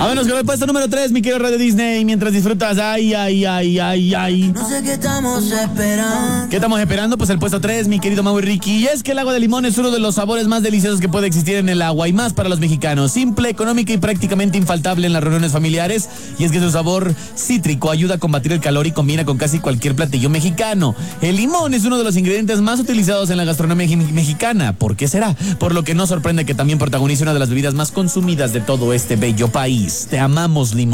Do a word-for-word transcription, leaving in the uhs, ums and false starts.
Vámonos con el puesto número tres, mi querido Radio Disney. Mientras disfrutas, ay, ay, ay, ay, ay. No sé qué estamos esperando. ¿Qué estamos esperando? Pues el puesto tres, mi querido Mau y Ricky. Y es que el agua de limón es uno de los sabores más deliciosos que puede existir en el agua, y más para los mexicanos. Simple, económica y prácticamente infaltable en las reuniones familiares. Y es que su sabor cítrico ayuda a combatir el calor y combina con casi cualquier platillo mexicano. El limón es uno de los ingredientes más utilizados en la gastronomía mexicana. ¿Por qué será? Por lo que no sorprende que también protagonice una de las bebidas más consumidas de todo este bello país. Te amamos, limón.